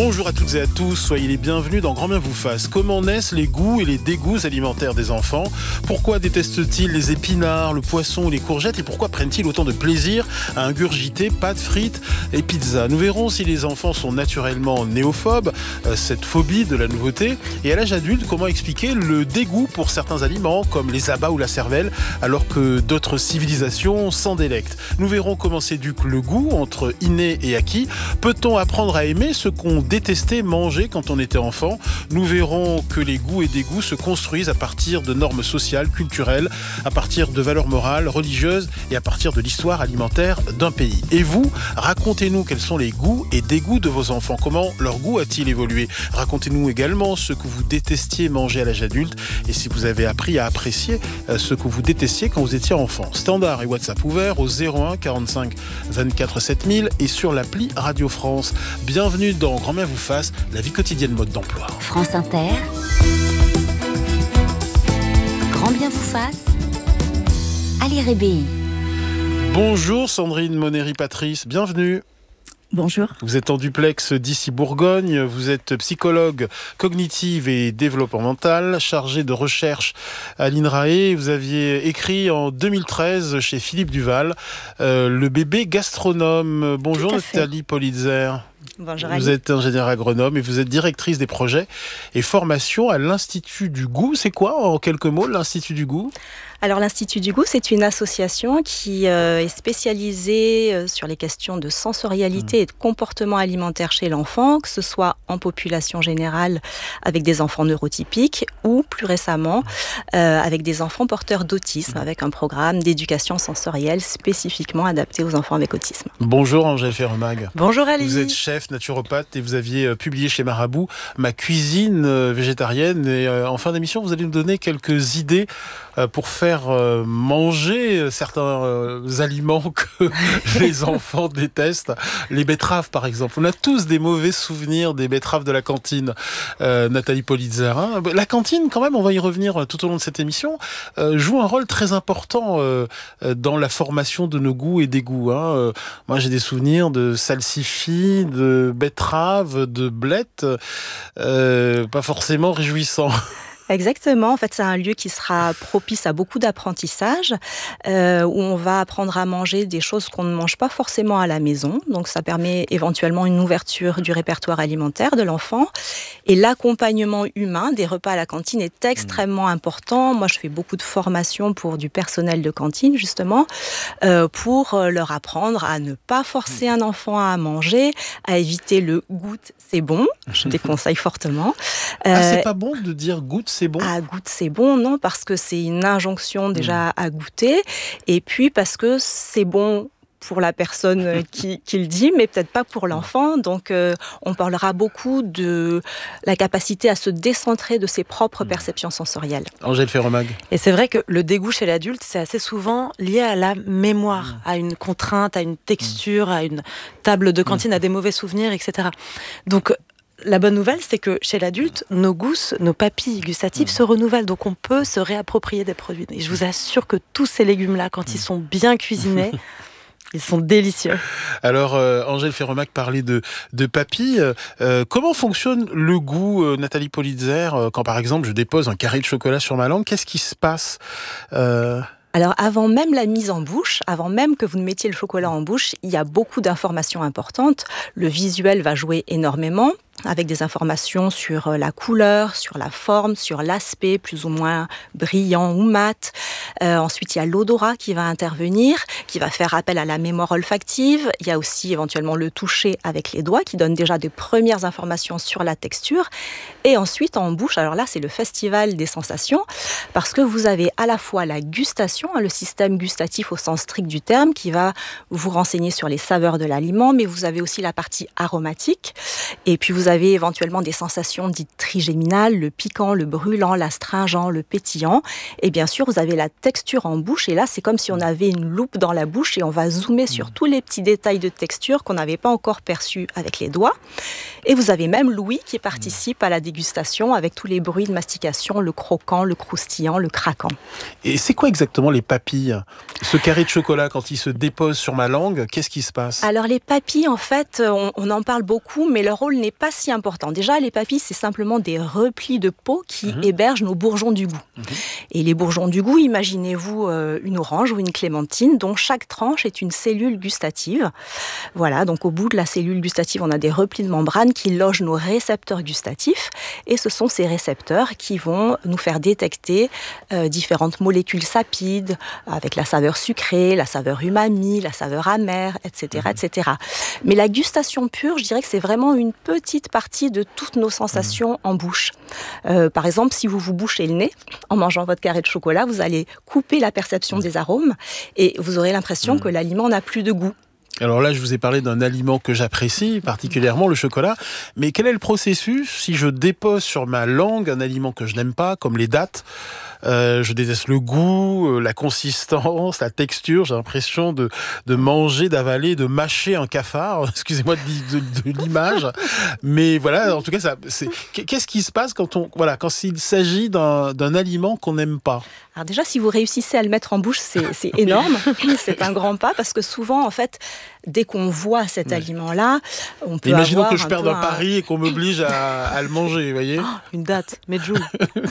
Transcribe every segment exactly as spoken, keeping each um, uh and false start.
Bonjour à toutes et à tous, soyez les bienvenus dans Grand Bien vous fasse. Comment naissent les goûts et les dégoûts alimentaires des enfants? Pourquoi détestent-ils les épinards, le poisson ou les courgettes? Et pourquoi prennent-ils autant de plaisir à ingurgiter pâtes, frites et pizzas? Nous verrons si les enfants sont naturellement néophobes, cette phobie de la nouveauté. Et à l'âge adulte, comment expliquer le dégoût pour certains aliments comme les abats ou la cervelle, alors que d'autres civilisations s'en délectent. Nous verrons comment s'éduque le goût entre inné et acquis. Peut-on apprendre à aimer ce qu'on détestait manger quand on était enfant? Nous verrons que les goûts et dégoûts se construisent à partir de normes sociales, culturelles, à partir de valeurs morales, religieuses et à partir de l'histoire alimentaire d'un pays. Et vous, racontez-nous quels sont les goûts et dégoûts de vos enfants. Comment leur goût a-t-il évolué? Racontez-nous également ce que vous détestiez manger à l'âge adulte et si vous avez appris à apprécier ce que vous détestiez quand vous étiez enfant. Standard et WhatsApp ouverts au zéro un quarante-cinq vingt-quatre sept mille et sur l'appli Radio France. Bienvenue dans Grand Bien vous fasse, la vie quotidienne mode d'emploi. France Inter, Grand Bien vous fasse, Ali Rébéi. Bonjour Sandrine Monnery-Patrice, bienvenue. Bonjour. Vous êtes en duplex d'ici Bourgogne, vous êtes psychologue cognitive et développementale, chargée de recherche à l'INRAE. Vous aviez écrit en deux mille treize chez Philippe Duval, euh, Le bébé gastronome. Bonjour Nathalie Politzer. Bonjour Vous Ali. êtes ingénieure agronome et vous êtes directrice des projets et formations à l'Institut du goût. C'est quoi, en quelques mots, l'Institut du goût ? Alors l'Institut du goût, c'est une association qui euh, est spécialisée euh, sur les questions de sensorialité mmh. et de comportement alimentaire chez l'enfant, que ce soit en population générale avec des enfants neurotypiques ou plus récemment euh, avec des enfants porteurs d'autisme, mmh. avec un programme d'éducation sensorielle spécifiquement adapté aux enfants avec autisme. Bonjour Angèle Ferremag. Bonjour Ali. Vous êtes chef naturopathe et vous aviez euh, publié chez Marabout Ma cuisine euh, végétarienne et euh, en fin d'émission vous allez nous donner quelques idées euh, pour faire euh, manger certains euh, aliments que les enfants détestent. Les betteraves par exemple. On a tous des mauvais souvenirs des betteraves de la cantine. Euh, Nathalie Politzer. Hein. La cantine quand même, on va y revenir tout au long de cette émission, euh, joue un rôle très important euh, dans la formation de nos goûts et dégoûts. Hein. Euh, moi j'ai des souvenirs de salsifis, de betteraves, de blettes, euh, pas forcément réjouissants. Exactement, en fait c'est un lieu qui sera propice à beaucoup d'apprentissage, euh, où on va apprendre à manger des choses qu'on ne mange pas forcément à la maison, donc ça permet éventuellement une ouverture du répertoire alimentaire de l'enfant, et l'accompagnement humain des repas à la cantine est extrêmement mmh. important. Moi je fais beaucoup de formations pour du personnel de cantine justement, euh, pour leur apprendre à ne pas forcer un enfant à manger, à éviter le goûte c'est bon, je déconseille fortement. Euh, ah c'est pas bon de dire goûte c'est bon? À goûte c'est bon, non, parce que c'est une injonction déjà mmh. à goûter, et puis parce que c'est bon pour la personne qui, qui le dit, mais peut-être pas pour l'enfant. Donc, euh, on parlera beaucoup de la capacité à se décentrer de ses propres perceptions sensorielles. Angèle Ferremag. Et c'est vrai que le dégoût chez l'adulte, c'est assez souvent lié à la mémoire, mmh. à une contrainte, à une texture, à une table de cantine, mmh. à des mauvais souvenirs, et cetera. Donc, la bonne nouvelle, c'est que chez l'adulte, nos goûts, nos papilles gustatives mmh. se renouvellent. Donc, on peut se réapproprier des produits. Et je vous assure que tous ces légumes-là, quand mmh. ils sont bien cuisinés, ils sont délicieux. Alors, euh, Angèle Ferremag parlait de, de papilles. Euh, comment fonctionne le goût, euh, Nathalie Politzer, euh, quand par exemple je dépose un carré de chocolat sur ma langue? Qu'est-ce qui se passe euh... Alors, avant même la mise en bouche, avant même que vous ne mettiez le chocolat en bouche, il y a beaucoup d'informations importantes. Le visuel va jouer énormément, avec des informations sur la couleur, sur la forme, sur l'aspect plus ou moins brillant ou mat. Euh, ensuite, il y a l'odorat qui va intervenir, qui va faire appel à la mémoire olfactive. Il y a aussi éventuellement le toucher avec les doigts, qui donne déjà de premières informations sur la texture. Et ensuite, en bouche, alors là, c'est le festival des sensations, parce que vous avez à la fois la gustation, le système gustatif au sens strict du terme, qui va vous renseigner sur les saveurs de l'aliment, mais vous avez aussi la partie aromatique. Et puis, vous avez éventuellement des sensations dites trigéminales, le piquant, le brûlant, l'astringent, le pétillant. Et bien sûr, vous avez la texture en bouche. Et là, c'est comme si on avait une loupe dans la bouche et on va zoomer sur tous les petits détails de texture qu'on n'avait pas encore perçus avec les doigts. Et vous avez même l'ouïe qui participe à la dégustation avec tous les bruits de mastication, le croquant, le croustillant, le craquant. Et c'est quoi exactement les papilles? Ce carré de chocolat, quand il se dépose sur ma langue, qu'est-ce qui se passe? Alors les papilles, en fait, on, on en parle beaucoup, mais leur rôle n'est pas si important. Déjà, les papilles, c'est simplement des replis de peau qui Mmh. hébergent nos bourgeons du goût. Mmh. Et les bourgeons du goût, imaginez-vous euh, une orange ou une clémentine dont chaque tranche est une cellule gustative. Voilà, donc au bout de la cellule gustative, on a des replis de membrane qui logent nos récepteurs gustatifs. Et ce sont ces récepteurs qui vont nous faire détecter euh, différentes molécules sapides, avec la saveur sucrée, la saveur umami, la saveur amère, et cetera, et cetera. Mais la gustation pure, je dirais que c'est vraiment une petite partie de toutes nos sensations en bouche. Euh, par exemple, si vous vous bouchez le nez en mangeant votre carré de chocolat, vous allez couper la perception des arômes et vous aurez l'impression que l'aliment n'a plus de goût. Alors là, je vous ai parlé d'un aliment que j'apprécie particulièrement, le chocolat. Mais quel est le processus si je dépose sur ma langue un aliment que je n'aime pas, comme les dattes ? Euh, je déteste le goût, euh, la consistance, la texture. J'ai l'impression de, de manger, d'avaler, de mâcher un cafard. Excusez-moi de, de, de l'image. Mais voilà, en tout cas, ça, c'est... qu'est-ce qui se passe quand on, voilà, quand il s'agit d'un, d'un aliment qu'on n'aime pas ? Alors déjà, si vous réussissez à le mettre en bouche, c'est, c'est énorme. C'est un grand pas parce que souvent, en fait, dès qu'on voit cet oui. aliment-là, on peut Imaginons avoir que je un perde peu un pari et qu'on m'oblige à, à le manger, vous voyez ? Oh, une date, medjool.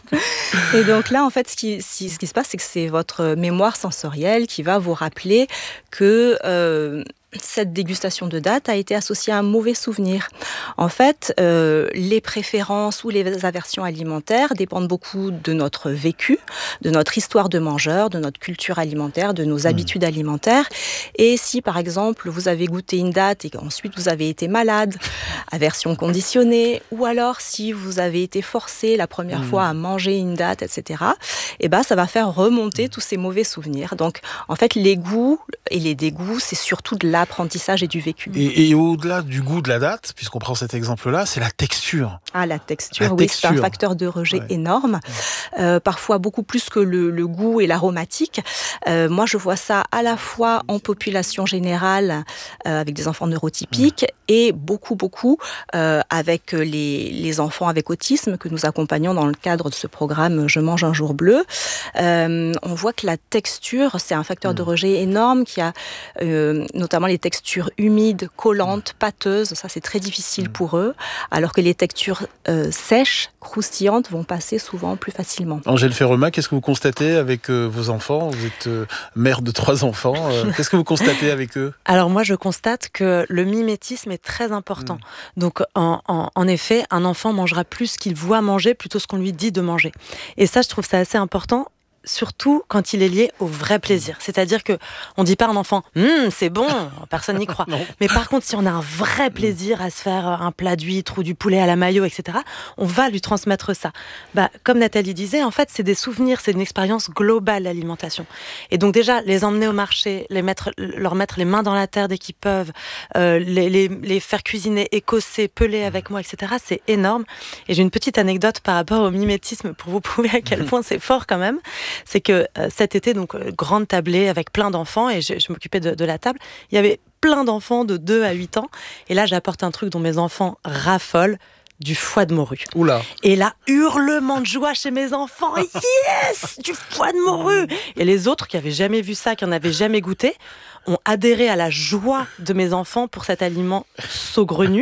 Et donc là, en fait, ce qui, ce qui se passe, c'est que c'est votre mémoire sensorielle qui va vous rappeler que euh, cette dégustation de dattes a été associée à un mauvais souvenir. En fait, euh, les préférences ou les aversions alimentaires dépendent beaucoup de notre vécu, de notre histoire de mangeur, de notre culture alimentaire, de nos mmh. habitudes alimentaires. Et si, par exemple, vous avez goûté une date et qu'ensuite vous avez été malade, aversion conditionnée, ou alors si vous avez été forcé la première mmh. fois à manger une date, et cetera, eh ben, ça va faire remonter tous ces mauvais souvenirs. Donc, en fait, les goûts et les dégoûts, c'est surtout de la l'apprentissage et du vécu. Et, et au-delà du goût de la date, puisqu'on prend cet exemple-là, c'est la texture. Ah, la texture, la oui, texture. C'est un facteur de rejet ouais. énorme. Ouais. Euh, parfois beaucoup plus que le, le goût et l'aromatique. Euh, moi, je vois ça à la fois en population générale, euh, avec des enfants neurotypiques, ouais. et beaucoup, beaucoup euh, avec les, les enfants avec autisme que nous accompagnons dans le cadre de ce programme « Je mange un jour bleu ». Euh, on voit que la texture, c'est un facteur ouais. de rejet énorme qui a euh, notamment les textures humides, collantes, pâteuses, ça c'est très difficile mmh. pour eux, alors que les textures euh, sèches, croustillantes vont passer souvent plus facilement. Angèle Ferrema, qu'est-ce que vous constatez avec euh, vos enfants ? Vous êtes euh, mère de trois enfants, euh, qu'est-ce que vous constatez avec eux ? Alors moi je constate que le mimétisme est très important. Mmh. Donc en, en, en effet, un enfant mangera plus ce qu'il voit manger plutôt ce qu'on lui dit de manger. Et ça je trouve ça assez important. Surtout quand il est lié au vrai plaisir. C'est-à-dire que on dit pas à un enfant mmm, c'est bon, personne n'y croit. Mais par contre, si on a un vrai plaisir à se faire un plat d'huître ou du poulet à la mayo, et cetera, on va lui transmettre ça. Bah, comme Nathalie disait, en fait, c'est des souvenirs, c'est une expérience globale, l'alimentation. Et donc déjà, les emmener au marché, les mettre, leur mettre les mains dans la terre dès qu'ils peuvent, euh, les, les, les faire cuisiner, écosser, peler avec moi, et cetera, c'est énorme. Et j'ai une petite anecdote par rapport au mimétisme pour vous prouver à quel point c'est fort quand même. C'est que euh, cet été, donc euh, grande tablée avec plein d'enfants, et je, je m'occupais de, de la table, il y avait plein d'enfants de deux à huit ans, et là j'apporte un truc dont mes enfants raffolent, du foie de morue. Oula. Et là, hurlement de joie chez mes enfants, yes, du foie de morue. Et les autres qui n'avaient jamais vu ça, qui n'en avaient jamais goûté, ont adhéré à la joie de mes enfants pour cet aliment saugrenu.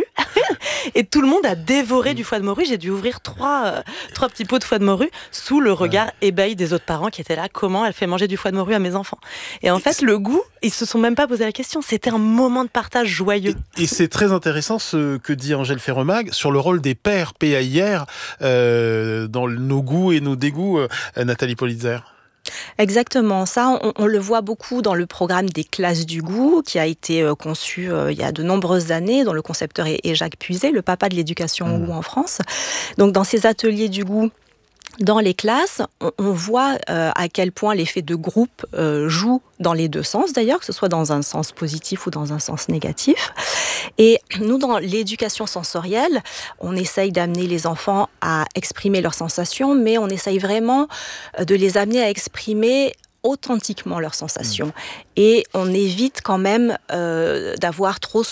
Et tout le monde a dévoré du foie de morue. J'ai dû ouvrir trois, euh, trois petits pots de foie de morue sous le regard ouais. ébahi des autres parents qui étaient là. Comment elle fait manger du foie de morue à mes enfants ? Et en fait, le goût, ils se sont même pas posé la question. C'était un moment de partage joyeux. Et, et c'est très intéressant ce que dit Angèle Ferrema sur le rôle des pères, P A I R, euh, dans nos goûts et nos dégoûts. Euh, Nathalie Politzer. Exactement, ça on, on le voit beaucoup dans le programme des classes du goût qui a été euh, conçu euh, il y a de nombreuses années, dont le concepteur est, est Jacques Puiset, le papa de l'éducation au goût en France. Donc dans ces ateliers du goût, dans les classes, on, on voit euh, à quel point l'effet de groupe euh, joue dans les deux sens d'ailleurs, que ce soit dans un sens positif ou dans un sens négatif. Et nous, dans l'éducation sensorielle, on essaye d'amener les enfants à exprimer leurs sensations, mais on essaye vraiment de les amener à exprimer authentiquement leurs sensations. Et on évite quand même euh, d'avoir trop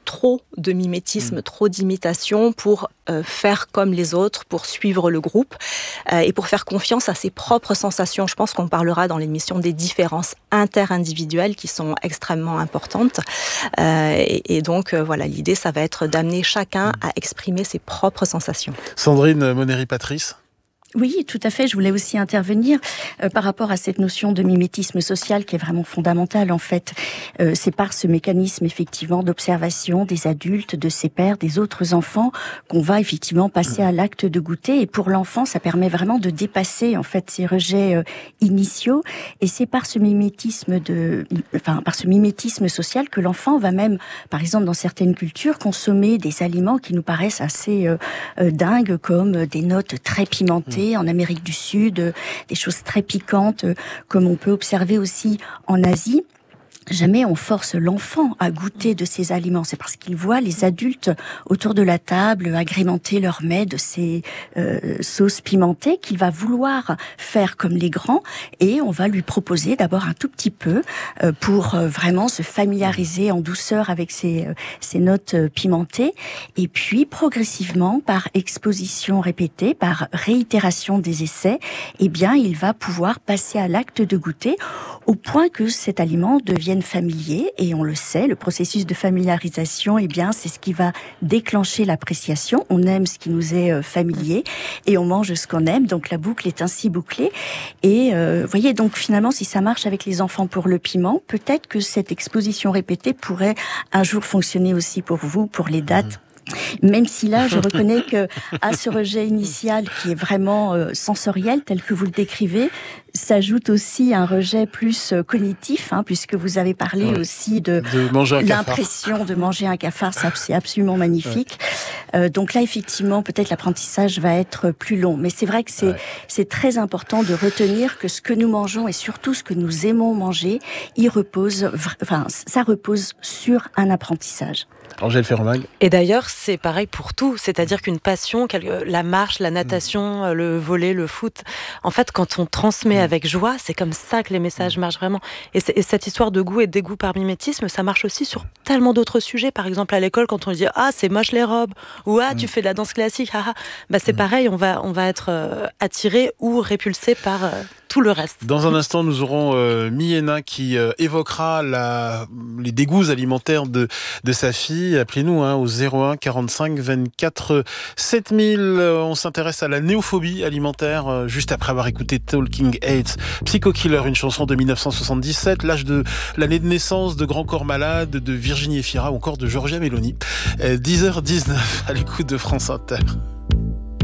trop de mimétisme, mmh. trop d'imitation pour euh, faire comme les autres, pour suivre le groupe euh, et pour faire confiance à ses propres sensations. Je pense qu'on parlera dans l'émission des différences inter-individuelles qui sont extrêmement importantes. Euh, et, et donc, euh, voilà, l'idée, ça va être d'amener chacun à exprimer ses propres sensations. Sandrine Monéry-Patrice. Oui, tout à fait. Je voulais aussi intervenir euh, par rapport à cette notion de mimétisme social qui est vraiment fondamentale en fait. Euh, c'est par ce mécanisme effectivement d'observation des adultes, de ses pairs, des autres enfants qu'on va effectivement passer à l'acte de goûter. Et pour l'enfant, ça permet vraiment de dépasser en fait ces rejets euh, initiaux. Et c'est par ce mimétisme de, enfin par ce mimétisme social que l'enfant va même, par exemple dans certaines cultures, consommer des aliments qui nous paraissent assez euh, euh, dingues, comme des notes très pimentées. En Amérique du Sud, des choses très piquantes, comme on peut observer aussi en Asie. Jamais on force l'enfant à goûter de ces aliments. C'est parce qu'il voit les adultes autour de la table agrémenter leur mets de ces euh, sauces pimentées qu'il va vouloir faire comme les grands, et on va lui proposer d'abord un tout petit peu euh, pour euh, vraiment se familiariser en douceur avec ces, euh, ces notes euh, pimentées, et puis progressivement, par exposition répétée, par réitération des essais, eh bien il va pouvoir passer à l'acte de goûter au point que cet aliment devienne familier. Et on le sait, le processus de familiarisation, eh bien, c'est ce qui va déclencher l'appréciation. On aime ce qui nous est familier et on mange ce qu'on aime. Donc la boucle est ainsi bouclée. Et euh, voyez, donc finalement, si ça marche avec les enfants pour le piment, peut-être que cette exposition répétée pourrait un jour fonctionner aussi pour vous, pour les dattes. Même si là, je reconnais que à ce rejet initial qui est vraiment euh, sensoriel, tel que vous le décrivez, s'ajoute aussi un rejet plus euh, cognitif, hein, puisque vous avez parlé ouais. aussi de, de l'impression de manger un cafard, ça, c'est absolument magnifique. Ouais. Euh, donc là, effectivement, peut-être l'apprentissage va être plus long. Mais c'est vrai que c'est, ouais. c'est très important de retenir que ce que nous mangeons et surtout ce que nous aimons manger, il repose, enfin, ça repose sur un apprentissage. Angèle Ferromag. Et d'ailleurs, c'est pareil pour tout. C'est-à-dire qu'une passion, la marche, la natation, mmh. le volley, le foot, en fait, quand on transmet mmh. avec joie, c'est comme ça que les messages marchent vraiment. Et, et cette histoire de goût et de dégoût par mimétisme, ça marche aussi sur tellement d'autres sujets. Par exemple, à l'école, quand on dit « Ah, c'est moche les robes » ou « Ah, mmh. tu fais de la danse classique, haha », bah, c'est mmh. pareil, on va, on va être euh, attiré ou répulsé par... Euh, tout le reste. Dans un instant, nous aurons euh, Miena qui euh, évoquera la, les dégoûts alimentaires de, de sa fille. Appelez-nous hein, au zéro un quarante-cinq vingt-quatre sept mille. On s'intéresse à la néophobie alimentaire euh, juste après avoir écouté Talking Heads, Psycho Killer, une chanson de dix-neuf cent soixante-dix-sept, l'âge de l'année de naissance de Grand Corps Malade, de Virginie Efira ou encore de Giorgia Meloni. Euh, dix heures dix-neuf à l'écoute de France Inter.